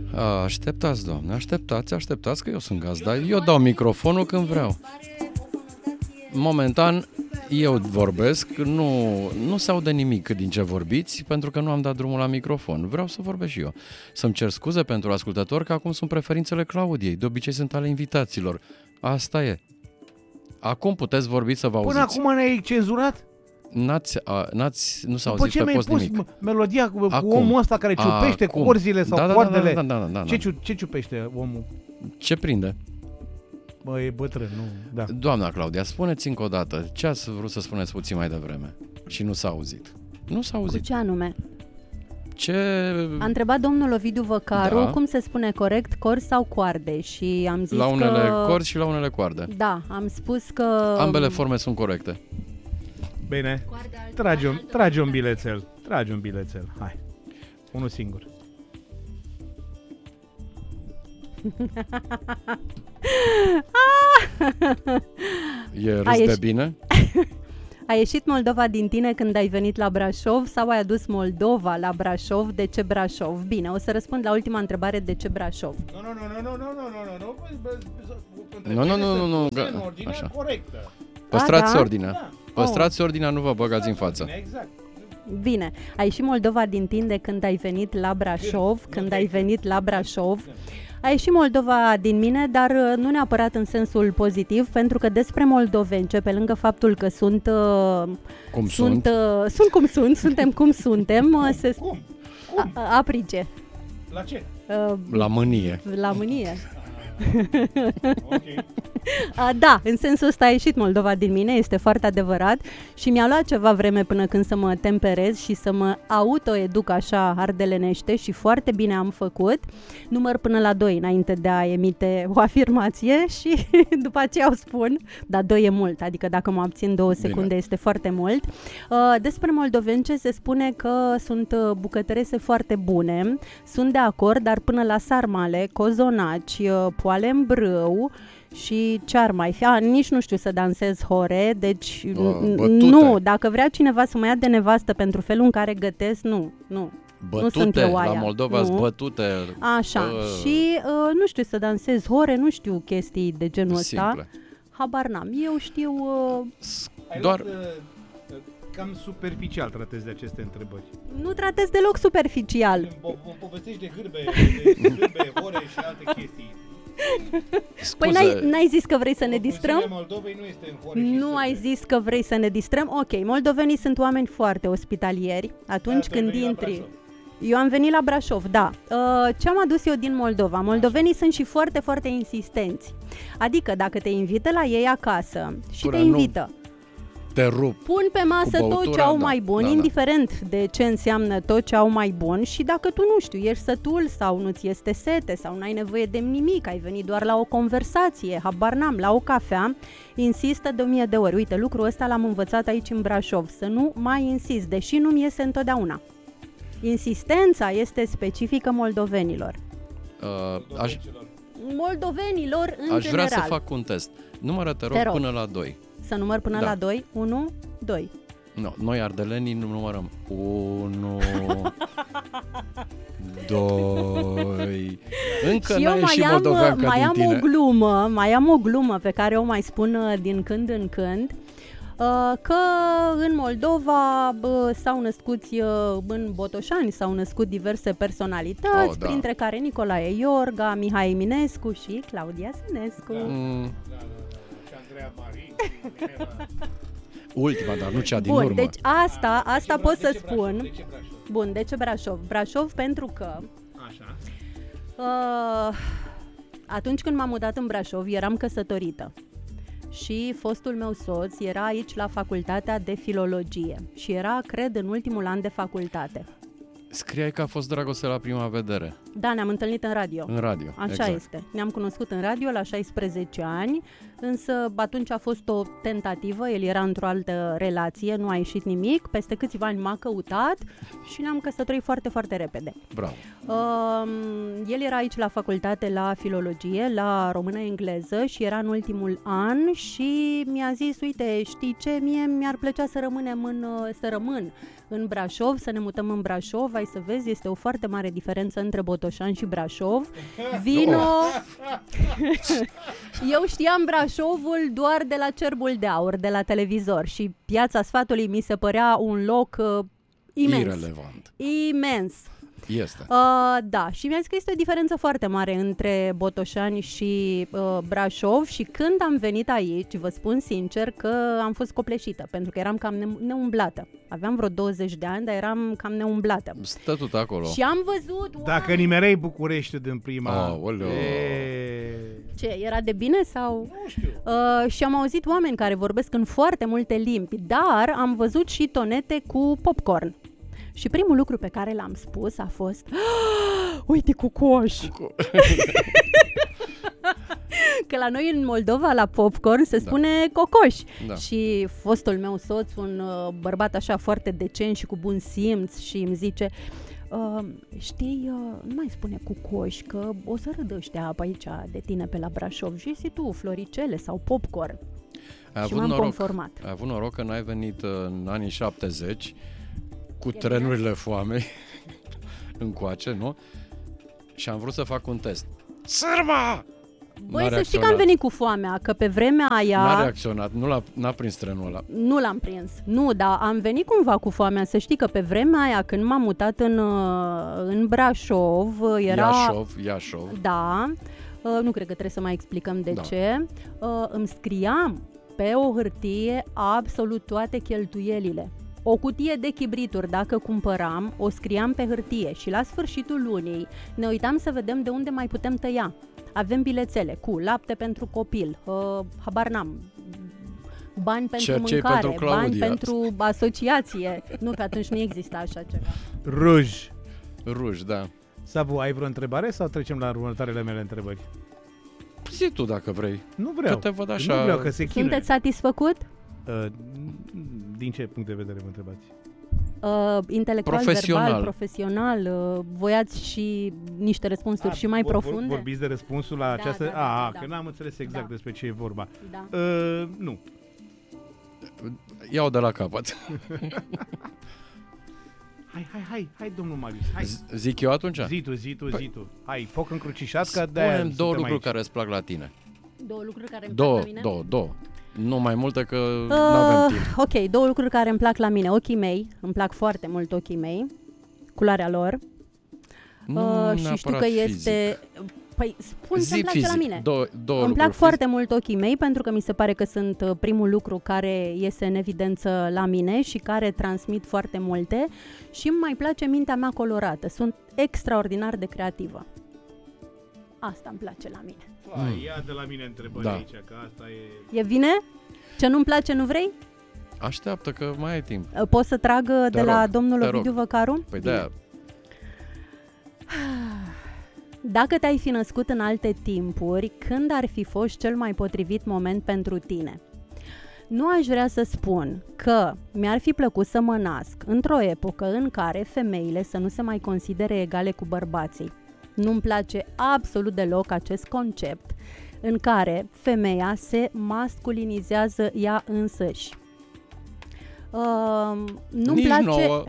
Așteptați, doamne, așteptați că eu sunt gazda. Eu dau microfonul când vreau. Momentan eu vorbesc, nu se aude nimic din ce vorbiți, pentru că nu am dat drumul la microfon. Vreau să vorbesc și eu. Să-mi cer scuze pentru ascultători că acum sunt preferințele Claudiei. De obicei sunt ale invitaților. Asta e. Acum puteți vorbi să vă auziți. Până acum ne-ai cenzurat? Nu s-a auzit pe post nimic. După ce mi-ai pus melodia cu omul ăsta care ciupește corzile sau coardele. Da. Ce ciupește omul? Ce prinde? Bă, e bătrân, nu? Da. Doamna Claudia, spuneți încă o dată ce ați vrut să spuneți puțin mai devreme și nu s-a auzit. Nu s-a auzit. Cu ce anume? A întrebat domnul Ovidiu Văcaru cum se spune corect, corzi sau coarde și am zis la unele corzi și la unele coarde. Da, am spus că ambele forme sunt corecte. Bine, tragi un bilețel. Hai, unul singur. E râs de bine? A ieșit Moldova din tine când ai venit la Brașov sau ai adus Moldova la Brașov? De ce Brașov? Bine, o să răspund la ultima întrebare, de ce Brașov? Nu. În ordine corectă. Păstrați ordinea. Păstrați ordinea, nu vă băgați în față. Exact. Bine, a ieșit Moldova din tine când ai venit la Brașov, A ieșit Moldova din mine, dar nu neapărat în sensul pozitiv, pentru că despre moldoveni, pe lângă faptul că suntem cum suntem, Cum? Aprice. La ce? La mânie. Okay. Da, în sensul ăsta a ieșit Moldova din mine, este foarte adevărat și mi-a luat ceva vreme până când să mă temperez și să mă autoeduc așa ardelenește și foarte bine am făcut. Număr până la 2 înainte de a emite o afirmație și după aceea o spun, dar 2 e mult, adică dacă mă abțin 2 secunde bine. Este foarte mult. Despre moldovence se spune că sunt bucătărese foarte bune, sunt de acord, dar până la sarmale, cozonaci, poale în brâu și ce ar mai fi? Nici nu știu să dansez hore, deci nu, dacă vrea cineva să mă ia de nevastă pentru felul în care gătesc, nu sunt eu aia. La Moldova sunt bătute. Așa, și nu știu să dansez hore, nu știu chestii de genul ăsta. Habar n-am, eu știu... Doar... Cam superficial tratezi de aceste întrebări. Nu tratez deloc superficial. Povestești de gârbe, hore și alte chestii. Păi n-ai zis că vrei să ne distrăm? Moldovei nu este în hore. Nu ai zis că vrei să ne distrăm? Ok, moldovenii sunt oameni foarte ospitalieri. Atunci când intri... Eu am venit la Brașov, da. Ce am adus eu din Moldova? Moldovenii sunt și foarte, foarte insistenți. Adică dacă te invită la ei acasă și te invită... Te rup. Pun pe masă tot ce au mai bun, indiferent de ce înseamnă tot ce au mai bun și dacă tu, nu știu, ești sătul sau nu-ți este sete sau n-ai nevoie de nimic, ai venit doar la o conversație, habar n-am, la o cafea, insistă de 1000 de ori. Uite, lucrul ăsta l-am învățat aici în Brașov, să nu mai insist, deși nu-mi iese întotdeauna. Insistența este specifică moldovenilor. Moldovenilor în Aș vrea general. să fac un test. Numără-te rog până la 2. Să număr până la 2? 1, 2. No, noi ardelenii nu numărăm 1, 2. Încă și eu mai am o glumă pe care o mai spun din când în când, că în Moldova s-au născut în Botoșani, s-au născut diverse personalități, printre care Nicolae Iorga, Mihai Eminescu și Claudia Sânescu. Ultima, dar nu cea din urmă. Deci asta pot să spun. Bun, de ce Brașov? Brașov pentru că atunci când m-am mutat în Brașov eram căsătorită și fostul meu soț era aici la facultatea de filologie și era, cred, în ultimul an de facultate. Scriai că a fost dragoste la prima vedere. Da, ne-am întâlnit în radio. În radio, Așa este. Ne-am cunoscut în radio la 16 ani, însă atunci a fost o tentativă, el era într-o altă relație, nu a ieșit nimic, peste câțiva ani m-a căutat și ne-am căsătorit foarte, foarte repede. Bravo! El era aici la facultate la filologie, la română-engleză și era în ultimul an și mi-a zis, uite, știi ce, mie mi-ar plăcea să rămân în Brașov, să ne mutăm în Brașov, ai să vezi, este o foarte mare diferență între Botoșani și Brașov. Vino... Eu știam Brașovul doar de la Cerbul de Aur, de la televizor, și Piața Sfatului mi se părea un loc imens. Irelevant. Imens. Este. Da, și mi-a zis că este o diferență foarte mare între Botoșani și Brașov, și când am venit aici, vă spun sincer că am fost copleșită, pentru că eram cam neumblată. Aveam vreo 20 de ani, dar eram cam neumblată. Stă tot acolo. Și am văzut... Dacă nimerei Bucureștiul din prima... Aoleu. Ce, era de bine sau... Nu știu. Și am auzit oameni care vorbesc în foarte multe limbi, dar am văzut și tonete cu popcorn. Și primul lucru pe care l-am spus a fost: uite, cucoș! Că la noi în Moldova, la popcorn, se spune cocoș. Da. Și fostul meu soț, un bărbat așa foarte decent și cu bun simț, și îmi zice: știi, nu mai spune cucoș, că o să râdă ăștia pe aici de tine pe la Brașov. Și zi tu, floricele sau popcorn. Și m-am conformat. Ai avut noroc că n-ai venit în anii 70 cu trenurile foamei încoace, nu? Și am vrut să fac un test. Sârma! Băi, să știi că am venit cu foamea, că pe vremea aia... N-a reacționat, n-a prins trenul ăla. Nu l-am prins, nu, dar am venit cumva cu foamea. Să știi că pe vremea aia, când m-am mutat în Brașov, era... Iașov. Da, nu cred că trebuie să mai explicăm de ce. Îmi scriam pe o hârtie absolut toate cheltuielile. O cutie de chibrituri, dacă cumpăram, o scriam pe hârtie și la sfârșitul lunii ne uitam să vedem de unde mai putem tăia. Avem bilețele cu lapte pentru copil, habar n-am, bani pentru mâncare, pentru bani pentru asociație. Nu, că atunci nu exista așa ceva. Ruj, da. Savu, ai vreo întrebare sau trecem la următoarele mele întrebări? Zi tu dacă vrei. Nu vreau. Că te văd așa... Nu vreau, că se chinuie. Sunteți satisfăcut? Din ce punct de vedere mă întrebați? Intelectual, verbal, profesional, voiați și niște răspunsuri și mai profunde? Vorbiți de răspunsul la această... Da. Că n-am înțeles exact despre ce e vorba. Da. Nu. Iau de la capăt. Hai, domnul Marius, hai. Zic eu atunci? Zi tu. Hai, foc încrucișat, că spune-mi două lucruri care îți plac la tine. Două lucruri care îmi plac la mine? Două. Nu mai multe, că nu avem timp. Ok, două lucruri care îmi plac la mine. Ochii mei, îmi plac foarte mult ochii mei, culoarea lor. Și știu că este... Păi spun ce-mi place la mine. Îmi plac foarte mult ochii mei, pentru că mi se pare că sunt primul lucru care iese în evidență la mine și care transmit foarte multe. Și îmi mai place mintea mea colorată. Sunt extraordinar de creativă. Asta îmi place la mine. Ia de la mine întrebări aici, că asta e... E bine? Ce nu-mi place, nu vrei? Așteaptă că mai ai timp. Pot să trag de la domnul Ovidiu Văcaru? Păi de-aia. Dacă te-ai fi născut în alte timpuri, când ar fi fost cel mai potrivit moment pentru tine? Nu aș vrea să spun că mi-ar fi plăcut să mă nasc într-o epocă în care femeile să nu se mai considere egale cu bărbații. Nu-mi place absolut deloc acest concept în care femeia se masculinizează ea însăși. Nu-mi place...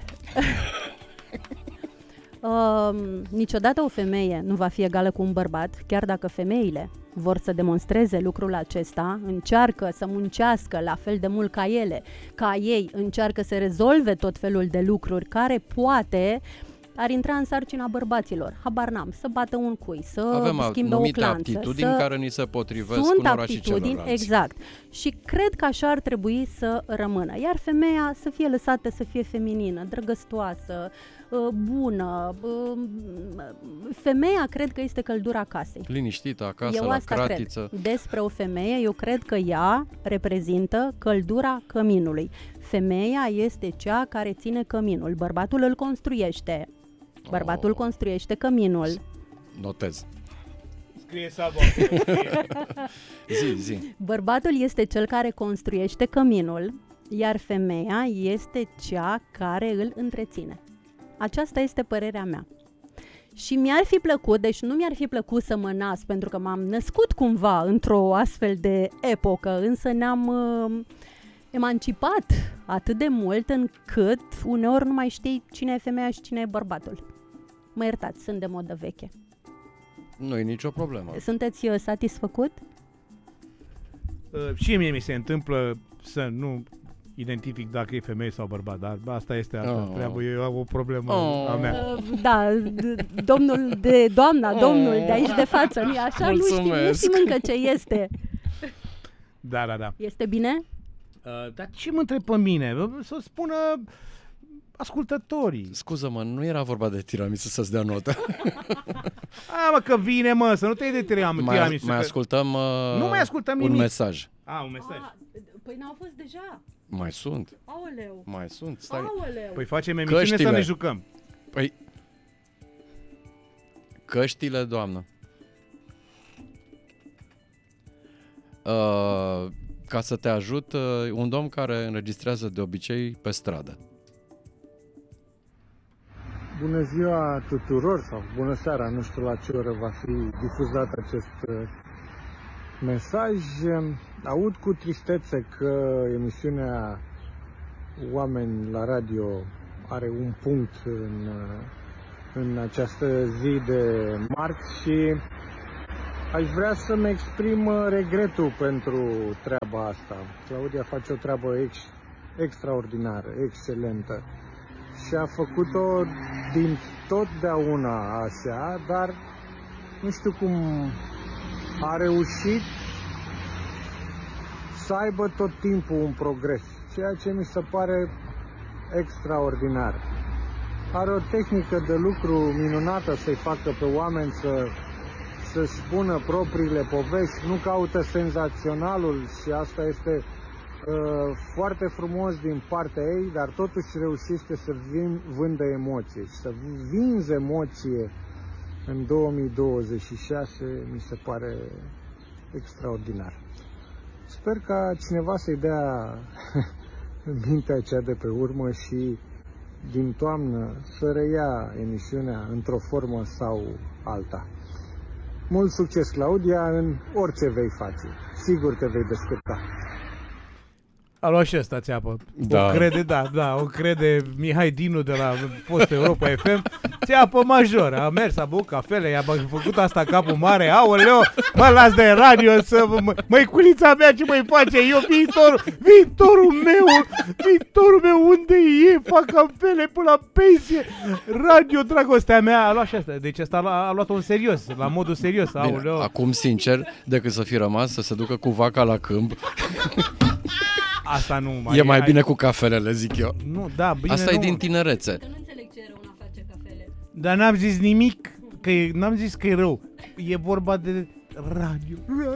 Niciodată o femeie nu va fi egală cu un bărbat, chiar dacă femeile vor să demonstreze lucrul acesta, încearcă să muncească la fel de mult ca ei, încearcă să rezolve tot felul de lucruri care poate ar intra în sarcina bărbaților. Habar n-am, să bată un cui, să schimbe o clanță. Aptitudini care ni se potrivesc unora și celorlalți. Exact. Și cred că așa ar trebui să rămână. Iar femeia să fie lăsată să fie feminină, drăgăstoasă, bună. Femeia cred că este căldura casei. Liniștită acasă, la cratiță. Cred. Despre o femeie, eu cred că ea reprezintă căldura căminului. Femeia este cea care ține căminul. Bărbatul îl construiește. Bărbatul construiește căminul. Notez. Scrie Sabo. Zi. Bărbatul este cel care construiește căminul, iar femeia este cea care îl întreține. Aceasta este părerea mea. Și mi-ar fi plăcut, deci nu mi-ar fi plăcut să mă nasc, pentru că m-am născut cumva într-o astfel de epocă, însă ne-am emancipat atât de mult încât uneori nu mai știi cine e femeia și cine e bărbatul. Mă iertați, sunt de modă veche. Nu e nicio problemă. Sunteți satisfăcut? Și mie mi se întâmplă să nu identific dacă e femeie sau bărbat, dar asta este altă treabă, eu am o problemă a mea. Da, domnul de aici de față, nu-i așa? Nu știm încă ce este. Da. Este bine? Dar ce mă întreb pe mine? Să spună ascultătorii. Scuză-mă, nu era vorba de tiramisu să-ți dea notă. Mă, că vine, mă, să nu te iei de tiramisu. Mai ascultăm, nu mai ascultăm nimic. Un mesaj. Un mesaj. Păi n-au fost deja. Mai sunt. Aoleu. Mai sunt. Stai. Aoleu. Păi facem emisiune să ne jucăm. Păi căștile, doamnă. Ca să te ajut, un domn care înregistrează de obicei pe stradă. Bună ziua tuturor sau bună seara, nu știu la ce oră va fi difuzat acest mesaj. Aud cu tristețe că emisiunea Oameni la Radio are un punct în această zi de marți și aș vrea să-mi exprim regretul pentru treaba asta. Claudia face o treabă extraordinară, excelentă și a făcut-o din totdeauna așa, dar nu știu cum a reușit să aibă tot timpul un progres, ceea ce mi se pare extraordinar. Are o tehnică de lucru minunată să-i facă pe oameni să spună propriile povești, nu caută senzaționalul și asta este foarte frumos din partea ei, dar totuși reușește să vândă emoție și să vinzi emoție în 2026 mi se pare extraordinar. Sper ca cineva să-i dea mintea cea de pe urmă și din toamnă să reia emisiunea într-o formă sau alta. Mult succes, Claudia, în orice vei face. Sigur te vei descurca. A luat și ăsta țeapă. Da. O crede Mihai Dinu de la Post Europa FM. Țeapă major. A mers, a băut cafele, i-a făcut asta capul mare. Aoleo, mă las de radio să... Măiculița mea ce mai face? Eu viitorul meu unde e? Fac cafele până la pensie. Radio, dragostea mea. A luat și asta. Deci asta a luat-o în serios, la modul serios. Aoleo. Bine, acum, sincer, decât să fi rămas să se ducă cu vaca la câmp. Asta nu mai e mai bine cu cafelele, zic eu. Nu, da, bine. Asta e din tinerețe. Că nu înțeleg ce e rău în a face cafele. Dar n-am zis nimic, n-am zis că e rău. E vorba de radio.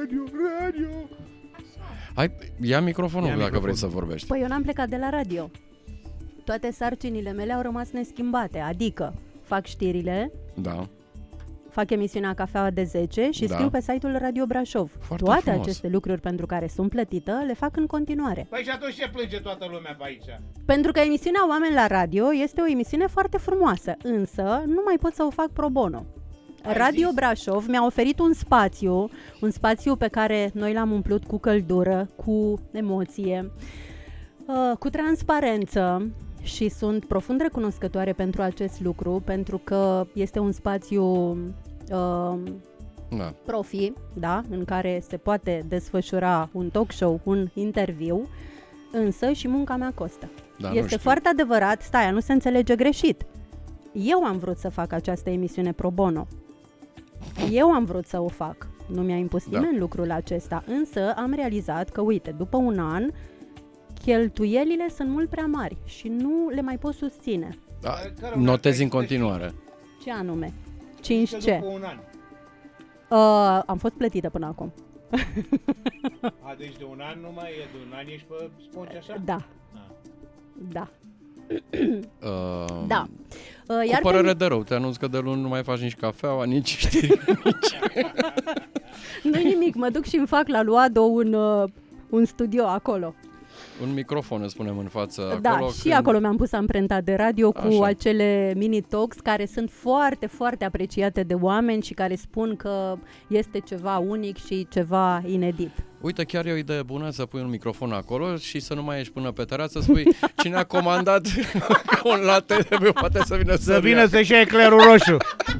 Hai, ia microfonul dacă vrei să vorbești. Păi eu n-am plecat de la radio. Toate sarcinile mele au rămas neschimbate, adică fac știrile, Da. fac emisiunea Cafeaua de 10 și scriu pe site-ul Radio Brașov. Foarte Toate frumos. aceste lucruri pentru care sunt plătită, le fac în continuare. Păi și atunci ce plânge toată lumea pe aici? Pentru că emisiunea Oameni la Radio este o emisiune foarte frumoasă, însă nu mai pot să o fac pro bono. Radio Brașov mi-a oferit un spațiu pe care noi l-am umplut cu căldură, cu emoție, cu transparență și sunt profund recunoscătoare pentru acest lucru, pentru că este un spațiu profi, da, în care se poate desfășura un talk show, un interviu, însă și munca mea costă. Da, este foarte adevărat, stai, nu se înțelege greșit. Eu am vrut să fac această emisiune pro bono. Eu am vrut să o fac. Nu mi-a impus nimeni lucrul acesta, însă am realizat că, uite, după un an, cheltuielile sunt mult prea mari și nu le mai pot susține. Da, notezi în continuare. Ce anume? 5 ce? După un an. Am fost plătită până acum. Deci de un an nu mai e, de un an ești pe sponge așa? Da. Da. Da. Cu părere de rău, te anunț că de luni nu mai faci nici cafeaua, nici știri, Nu-i nimic, mă duc și îmi fac la Luado un studio acolo. Un microfon, îți spunem în față Da, acolo. și acolo mi-am pus amprenta de radio cu Așa. acele mini-talks care sunt foarte, foarte apreciate de oameni și care spun că este ceva unic și ceva inedit. Uite, chiar e o idee bună să pui un microfon acolo și să nu mai ieși până pe terasă, să spui cine a comandat un latte, poate să vină Să vină să-și ia eclerul roșu.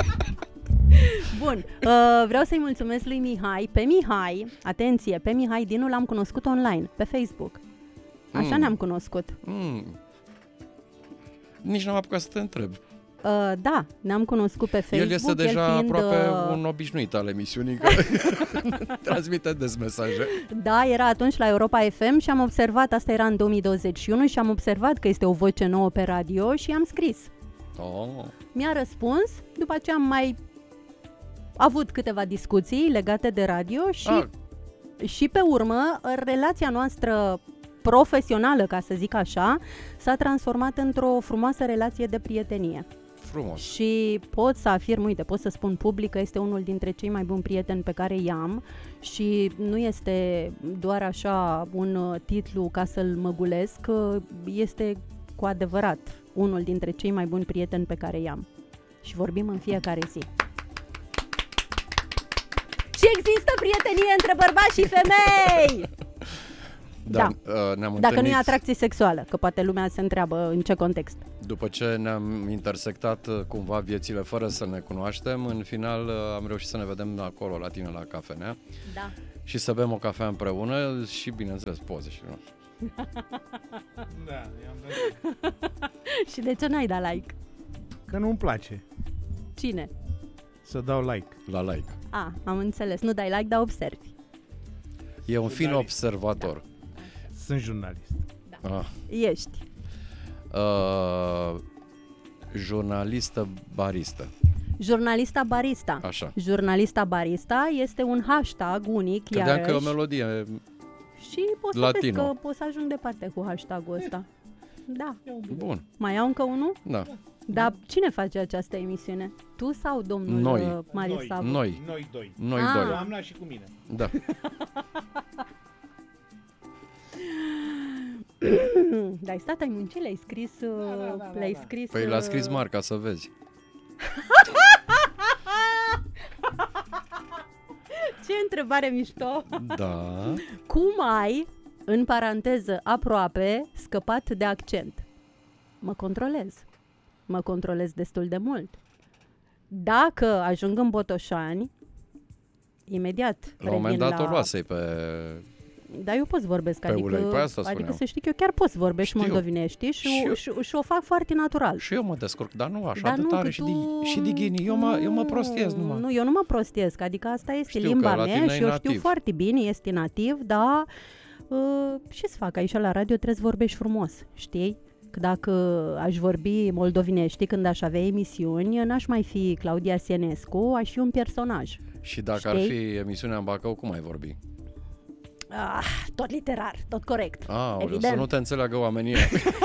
Bun, vreau să-i mulțumesc lui Mihai. Pe Mihai, atenție, pe Mihai Dinu l-am cunoscut online, pe Facebook. Așa ne-am cunoscut. Nici n-am apucat să te întreb. Da, ne-am cunoscut pe Facebook. El este deja fiind, aproape un obișnuit al emisiunii care transmite des mesaje. Da, era atunci la Europa FM și am observat, asta era în 2021, și am observat că este o voce nouă pe radio și am scris. Oh. Mi-a răspuns, după aceea am mai avut câteva discuții legate de radio și pe urmă relația noastră profesională, ca să zic așa, s-a transformat într-o frumoasă relație de prietenie. Frumos. Și pot să afirm, uite, pot să spun public că este unul dintre cei mai buni prieteni pe care i-am și nu este doar așa un titlu ca să-l măgulesc, este cu adevărat unul dintre cei mai buni prieteni pe care i-am. Și vorbim în fiecare zi. Și există prietenie între bărbați și femei! Da. Ne-am Dacă întâlnit, nu e atracție sexuală, că poate lumea se întreabă în ce context. după ce ne-am intersectat cumva viețile fără să ne cunoaștem, în final am reușit să ne vedem acolo la tine la cafenea Da. și să bem o cafea împreună și, bineînțeles, poze și nu. Da, i-am dat. Și de ce n-ai dat like? Că nu-mi place Cine? să dau like. La like. Am înțeles. Nu dai like, dar observi. E un fin Da. observator. Sunt jurnalist. Ești. Jurnalistă baristă. Jurnalista barista. Așa. Jurnalista barista este un hashtag unic, Credeam iarăși. că e o melodie. Și poți să vezi Latino. că poți să ajungi departe cu hashtagul ăsta. Da. Bun, Mai au încă unul? da. Dar cine face această emisiune? Tu sau domnul Noi. Marius Savu? Noi doi. doi. Doamna și cu mine. Da. Dar ai stat, ai muncit, le-ai scris, le-ai scris. Păi l-a scris Marca, să vezi. Ce întrebare mișto! Da. Cum ai, în paranteză, aproape, scăpat de accent? Mă controlez destul de mult. Dacă ajung în Botoșani, imediat La un moment revin dat o luasei pe... Dar eu pot să vorbesc, Pe ulei, pe asta adică spuneam. să știi că eu chiar pot să vorbesc Știu. moldovinești și o fac foarte natural. Și eu mă descurc, dar nu așa, Dar de nu, tare că și, tu- și dighini. Eu mă prostiez numai. Nu, eu nu mă prostiesc, adică asta este Știu că limba la mea tine și e eu nativ. știu foarte bine, este nativ, dar ce să fac aici la radio, trebuie să vorbești frumos, știi? Că dacă aș vorbi moldovinești când aș avea emisiuni, n-aș mai fi Claudia Sienescu, aș fi un personaj. Și dacă ar Știi? fi emisiunea în Bacău, cum ai vorbi? Tot literar, tot corect. Aoleu, Evident. să nu te înțeleagă oamenii.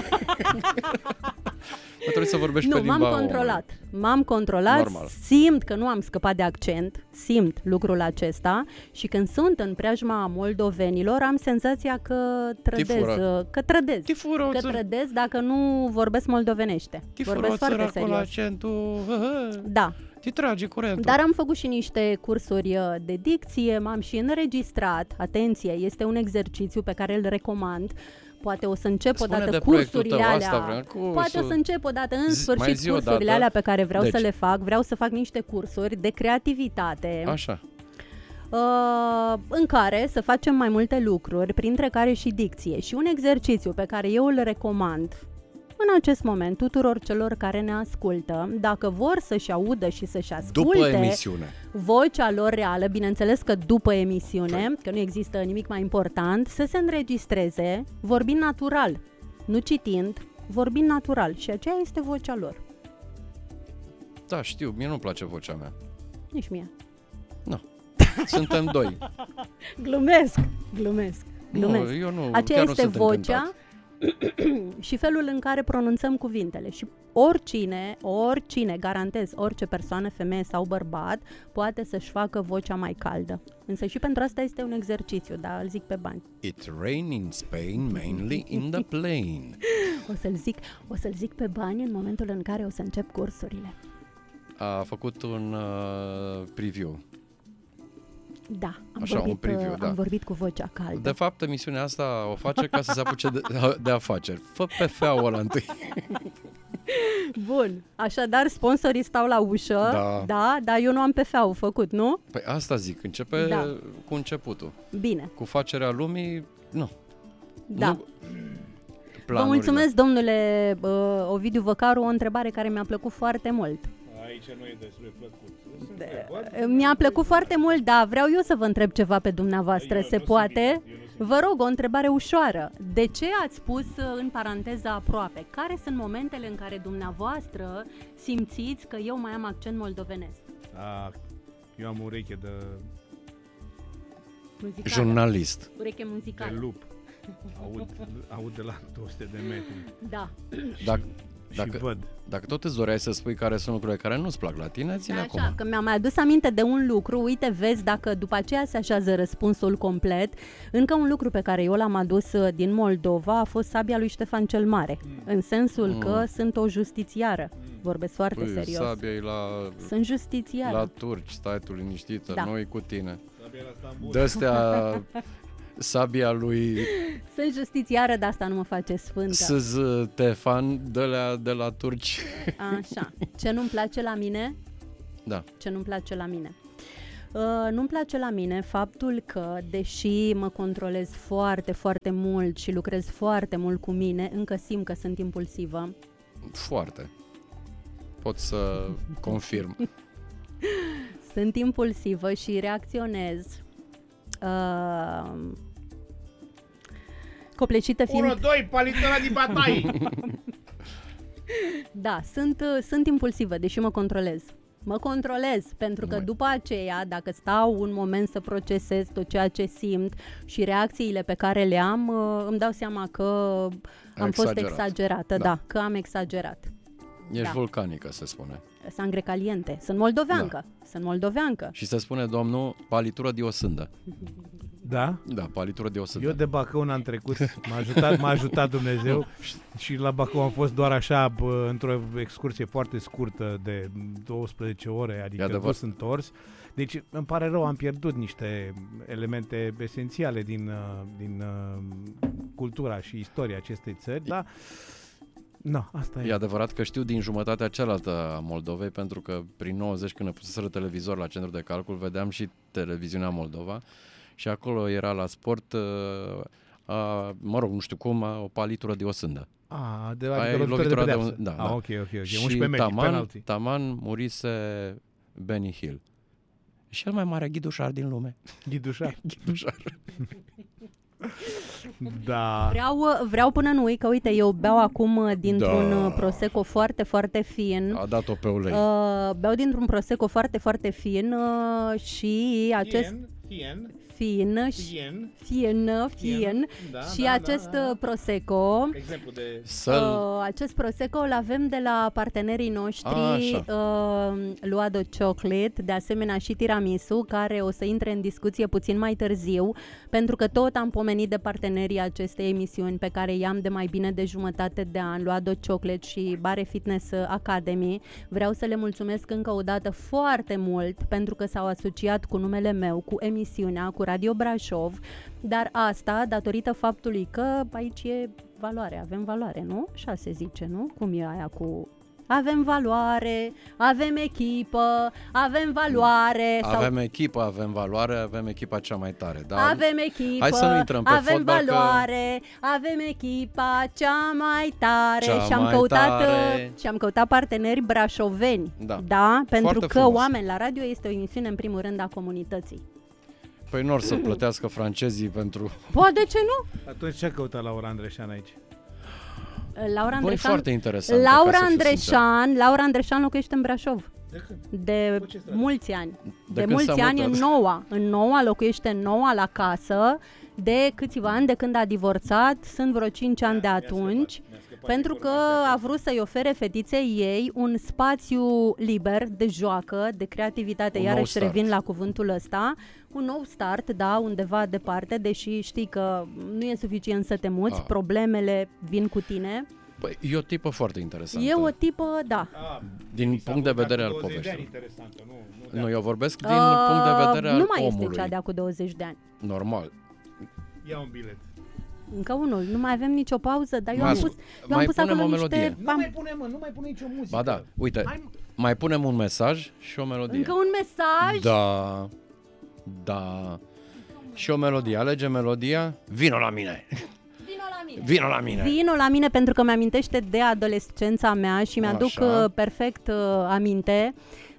Trebuie să vorbești Nu, pe limba m-am controlat, Normal. simt că nu am scăpat de accent, simt lucrul acesta și când sunt în preajma moldovenilor am senzația că trădez, trădez dacă nu vorbesc moldovenește. Vorbesc foarte cu serios. accentul, Da, te trage curentul. dar am făcut și niște cursuri de dicție, m-am și înregistrat. Atenție, este un exercițiu pe care îl recomand. Poate o să încep Spune odată de proiectul cursurile tău, alea. asta vreau, cursul. Poate o să încep odată în Mai sfârșit zi o cursurile dată. alea pe care vreau Deci. să le fac. Vreau să fac niște cursuri de creativitate Așa. în care să facem mai multe lucruri, printre care și dicție. Și un exercițiu pe care eu îl recomand în acest moment tuturor celor care ne ascultă, dacă vor să-și audă și să-și asculte După emisiune. vocea lor reală, bineînțeles că după emisiune, că nu există nimic mai important, să se înregistreze vorbind natural, nu citind, vorbind natural și aceea este vocea lor. Da, știu, mie nu-mi place vocea mea. Nici mie. Suntem doi. Glumesc. Nu, eu nu, Aceea chiar nu este sunt vocea încântat. și felul în care pronunțăm cuvintele. Și oricine, garantez, orice persoană, femeie sau bărbat, poate să-și facă vocea mai caldă. Însă și pentru asta este un exercițiu, dar îl zic pe bani. It rain in Spain, mainly in the plain. O să-l zic pe bani în momentul în care o să încep cursurile. A făcut un preview. Da, am vorbit cu vocea caldă. De fapt, emisiunea asta o face ca să se apuce de afaceri. Fă PFA-ul ăla întâi. Bun, așadar sponsorii stau la ușă, da, dar eu nu am PFA-ul făcut, nu? Păi asta zic, începe cu începutul. Bine. Cu facerea lumii, nu. Da. Nu, vă mulțumesc, domnule Ovidiu Văcaru, o întrebare care mi-a plăcut foarte mult. Aici nu e destul de plăcut. Mi-a plăcut foarte mult, dar vreau eu să vă întreb ceva pe dumneavoastră. Se poate? Vă rog, o întrebare ușoară. De ce ați pus în paranteză aproape? Care sunt momentele în care dumneavoastră simțiți că eu mai am accent moldovenesc? Eu am ureche de muzicală. Jurnalist. Ureche muzicală. De lup. Aud de la 200 de metri. Da. Dacă tot îți doreai să spui care sunt lucrurile care nu-ți plac la tine, zi-le acum. Așa, că mi-am mai adus aminte de un lucru. Uite, vezi, dacă după aceea se așează răspunsul complet. Încă un lucru pe care eu l-am adus din Moldova a fost sabia lui Ștefan cel Mare. În sensul că sunt o justițiară. Vorbesc foarte serios. Sabia e sunt justițiară. La turci, stai tu liniștită, da. Noi cu tine. De-astea sabia lui... Sunt justițiară, de asta nu mă face sfântă. Stefan de la turci. Așa. Ce nu-mi place la mine? Da. Ce nu-mi place la mine? Nu-mi place la mine faptul că, deși mă controlez foarte, foarte mult și lucrez foarte mult cu mine, încă simt că sunt impulsivă. Foarte. Pot să confirm. Sunt impulsivă și reacționez copleșită fiind... 1-2, palitura din bataie! Da, sunt impulsivă, deși mă controlez. Mă controlez, pentru că după aceea, dacă stau un moment să procesez tot ceea ce simt și reacțiile pe care le am, îmi dau seama că am fost exagerată, da, că am exagerat. Ești vulcanică, se spune. Sangre caliente. Sunt moldoveancă. Sunt moldoveancă. Și se spune, domnul, palitură de o sândă. Da? Da, palitură de o sândă. Eu de Bacău n-am trecut. M-a ajutat Dumnezeu și la Bacău am fost doar așa într-o excursie foarte scurtă de 12 ore, adică dus întors. Deci îmi pare rău, am pierdut niște elemente esențiale din cultura și istoria acestei țări, dar no, asta e. E adevărat că știu din jumătatea cealaltă a Moldovei, pentru că prin 90, când ne puseseră televizor la centru de calcul, vedeam și televiziunea Moldova și acolo era la sport, mă rog, nu știu cum, o palitură de o sândă. Adică lovitura de pedeapsă. Da. Ok. Și 11 metri, taman murise Benny Hill. Cel mai mare ghidușar din lume. Ghidușar. Ghidușar. Da. Vreau până nu uit că, uite, eu beau acum dintr-un prosecco foarte, foarte fin. A dat-o pe ulei. Beau dintr-un prosecco foarte, foarte fin și acest... Fin. Da, și acest prosecco, exemplu de acest prosecco îl avem de la partenerii noștri, Luado Chocolate, de asemenea și tiramisu, care o să intre în discuție puțin mai târziu, pentru că tot am pomenit de partenerii acestei emisiuni pe care i-am de mai bine de jumătate de an, Luado Chocolate și Bare Fitness Academy. Vreau să le mulțumesc încă o dată foarte mult pentru că s-au asociat cu numele meu, cu emisiunea, cu Radio Brașov, dar asta datorită faptului că aici e valoare, avem valoare, nu? Așa se zice, nu? Cum e aia cu... Avem valoare, avem echipă, avem valoare. Avem echipă, avem valoare, avem echipa cea mai tare. Da? Avem echipă, hai să nu intrăm pe avem fotbal, valoare, avem echipa cea mai tare. Și am căutat parteneri brașoveni. Da? Pentru foarte că frumos. Oameni la Radio este o emisiune în primul rând a comunității. Păi nu or să plătească francezii pentru... Poate, de ce nu? Atunci ce căuta Laura Andreșan aici? Laura Andreșan, foarte interesant. Laura Andreșan locuiește în Brașov. De mulți ani. De mulți ani în Noua locuiește în Noua la casă. de câțiva ani, de când a divorțat, sunt vreo 5 ani de atunci, pentru că a vrut să-i ofere fetiței ei un spațiu liber de joacă, de creativitate, Un nou iarăși start. revin la cuvântul ăsta, un nou start, da, undeva departe, deși știi că nu e suficient să te muți, problemele vin cu tine. Păi, e o tipă foarte interesantă. E o tipă, da. Din punct de vedere al 20 de ani poveștii. interesantă, Nu, eu vorbesc din punct de vedere al Nu mai omului. este cea de-a cu 20 de ani. Normal. Ia un bilet. Încă unul, nu mai avem nicio pauză, dar eu Mai am pus, mai pus punem acolo o melodie. niște... Nu mai pune, nu mai pune nicio muzică. Ba da, uite, Hai, mai punem un mesaj și o melodie. Încă un mesaj? Da, da. Și o melodie. Alege melodia. Vino la mine. Vino la mine. Vino la mine. Vino la mine pentru că mi-amintește de adolescența mea și mi-aduc Așa. perfect aminte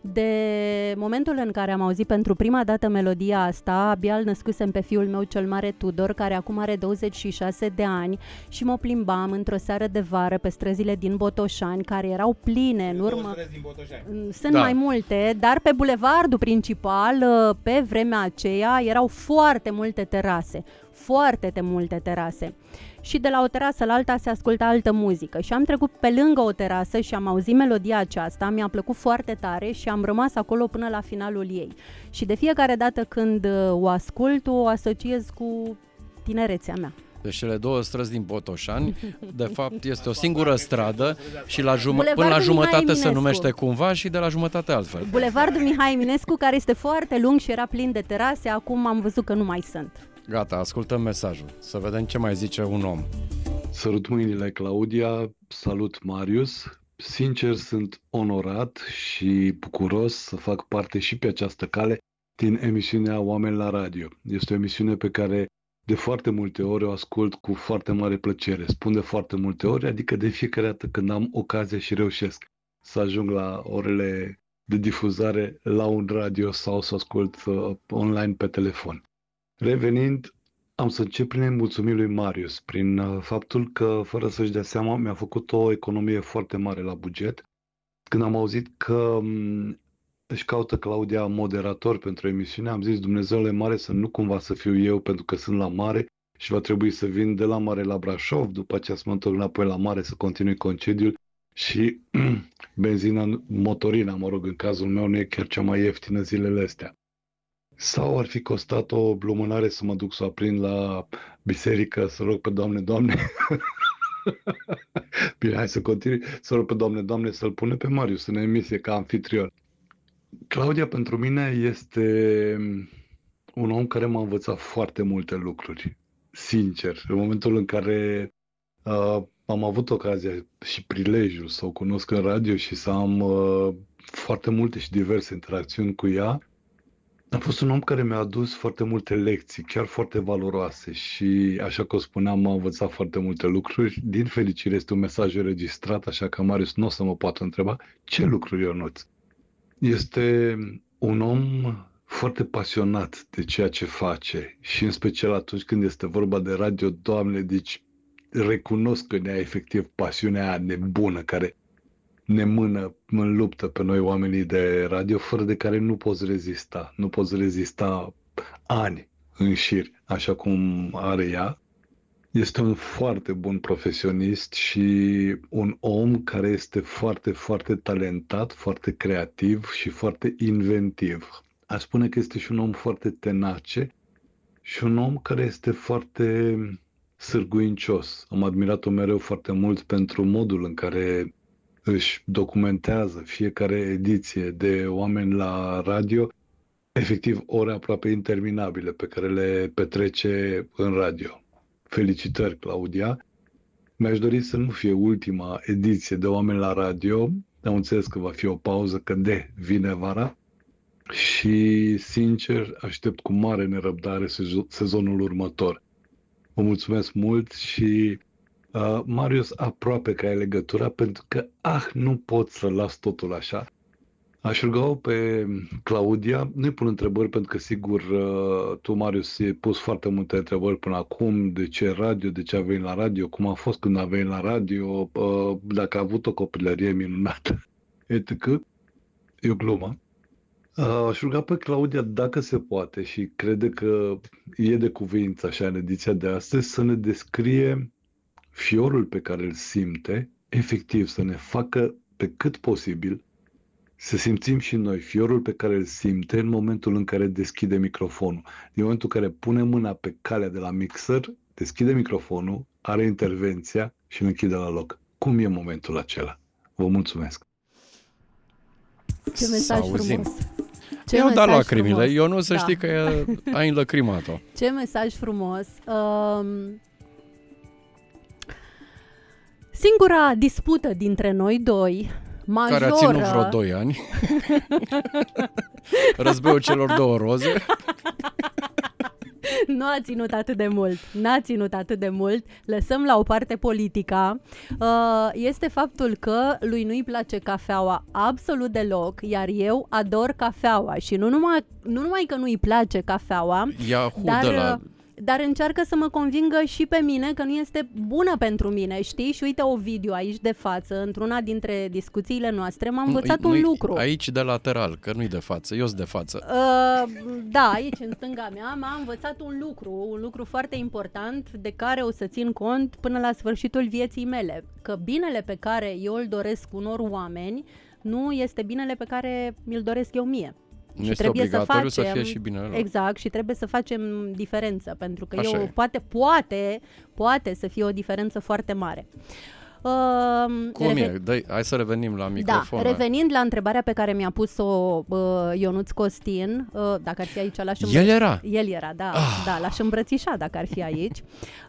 de momentul în care am auzit pentru prima dată melodia asta. Abia îl născusem pe fiul meu cel mare Tudor, care acum are 26 de ani, și mă plimbam într-o seară de vară pe străzile din Botoșani, care erau pline în urmă. Sunt Da. mai multe, dar pe bulevardul principal, pe vremea aceea, erau foarte multe terase. Foarte multe terase. Și de la o terasă la alta se asculta altă muzică. Și am trecut pe lângă o terasă și am auzit melodia aceasta, mi-a plăcut foarte tare și am rămas acolo până la finalul ei. Și de fiecare dată când o ascult, o asociez cu tinerețea mea. Deci cele două străzi din Botoșani, de fapt este o singură stradă și la Bulevardul până la Mihai jumătate se Eminescu. numește cumva și de la jumătate altfel. Bulevardul Mihai Eminescu, care este foarte lung și era plin de terase, acum am văzut că nu mai sunt. Gata, ascultăm mesajul. Să vedem ce mai zice un om. Sărut mâinile, Claudia, salut, Marius. Sincer, sunt onorat și bucuros să fac parte și pe această cale din emisiunea Oameni la Radio. Este o emisiune pe care de foarte multe ori o ascult cu foarte mare plăcere. Spun de foarte multe ori, adică de fiecare dată când am ocazia și reușesc să ajung la orele de difuzare la un radio sau să ascult online pe telefon. Revenind, am să încep prin a-i mulțumi lui Marius, prin faptul că, fără să-și dea seama, mi-a făcut o economie foarte mare la buget. Când am auzit că își caută Claudia moderator pentru emisiune, am zis, Dumnezeule mare, să nu cumva să fiu eu, pentru că sunt la mare și va trebui să vin de la mare la Brașov, după aceea să mă întorc înapoi la mare să continui concediul și benzina, motorina, mă rog, în cazul meu, nu e chiar cea mai ieftină zilele astea. Sau ar fi costat o lumânare să mă duc să o aprind la biserică, să rog pe Doamne, bine, hai să continui, să rog pe Doamne să-l pune pe Marius în emisie ca anfitrion. Claudia pentru mine este un om care m-a învățat foarte multe lucruri, sincer. În momentul în care am avut ocazia și prilejul să o cunosc în radio și să am foarte multe și diverse interacțiuni cu ea, a fost un om care mi-a adus foarte multe lecții, chiar foarte valoroase și, așa cum spuneam, m-a învățat foarte multe lucruri. Din fericire este un mesaj înregistrat, așa că Marius nu o să mă poată întreba ce lucruri, Ionuț. Este un om foarte pasionat de ceea ce face și în special atunci când este vorba de radio, Doamne, deci recunosc că ne-a efectiv pasiunea aia nebună care ne mână în luptă pe noi oamenii de radio, fără de care nu poți rezista. Nu poți rezista ani în șir, așa cum are ea. Este un foarte bun profesionist și un om care este foarte, foarte talentat, foarte creativ și foarte inventiv. Aș spune că este și un om foarte tenace și un om care este foarte sârguincios. Am admirat-o mereu foarte mult pentru modul în care își documentează fiecare ediție de Oameni la Radio, efectiv ore aproape interminabile pe care le petrece în radio. Felicitări, Claudia! Mi-aș dori să nu fie ultima ediție de Oameni la Radio, am înțeles că va fi o pauză, că vine vara și, sincer, aștept cu mare nerăbdare sezonul următor. Vă mulțumesc mult și Marius, aproape că ai legătura, pentru că nu pot să las totul așa. Aș ruga-o pe Claudia, nu-i pun întrebări pentru că sigur tu, Marius, ai pus foarte multe întrebări până acum, de ce radio, de ce a venit la radio, cum a fost când a venit la radio, dacă a avut o copilărie minunată, etc. E o glumă. Aș ruga pe Claudia, dacă se poate și crede că e de cuvință așa în ediția de astăzi, să ne descrie fiorul pe care îl simte, efectiv să ne facă pe cât posibil să simțim și noi fiorul pe care îl simte în momentul în care deschide microfonul. În momentul în care pune mâna pe calea de la mixer, deschide microfonul, are intervenția și îl închide la loc. Cum e momentul acela? Vă mulțumesc! Ce mesaj frumos! Ce Eu da mesaj lacrimile, frumos. eu nu să Da. știi că ai înlăcrimat-o. Ce mesaj frumos! Singura dispută dintre noi doi, majoră... Care a ținut vreo 2 ani. Războiul celor 2 roze. Nu a ținut atât de mult. N-a ținut atât de mult. Lăsăm la o parte politica. Este faptul că lui nu-i place cafeaua absolut deloc, iar eu ador cafeaua și nu numai că nu-i place cafeaua, dar încearcă să mă convingă și pe mine că nu este bună pentru mine, știi? Și uite Ovidiu aici de față, într-una dintre discuțiile noastre, m-a învățat un lucru. Aici de lateral, că nu-i de față, eu sunt de față. Da, aici în stânga mea m-a învățat un lucru foarte important de care o să țin cont până la sfârșitul vieții mele. Că binele pe care eu îl doresc unor oameni nu este binele pe care mi-l doresc eu mie. Nu este obligatoriu să fie și binele lor. Exact, și trebuie să facem diferență, pentru că Așa poate să fie o diferență foarte mare. Cum e? Hai să revenim la microfon. Da, revenind la întrebarea pe care mi-a pus-o Ionuț Costin, dacă ar fi aici, l-aș îmbrățișa. El era, da, da, l-aș îmbrățișa dacă ar fi aici.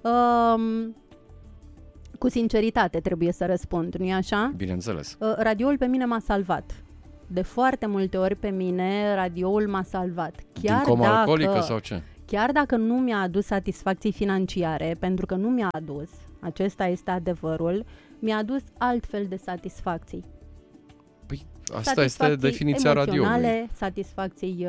Cu sinceritate trebuie să răspund, nu-i așa? Bineînțeles. Radioul pe mine m-a salvat. De foarte multe ori pe mine radioul m-a salvat. Din coma alcoolică sau ce? Chiar dacă nu mi-a adus satisfacții financiare, pentru că nu mi-a adus, acesta este adevărul, mi-a adus altfel de satisfacții. Păi asta este definiția radioului. Satisfacții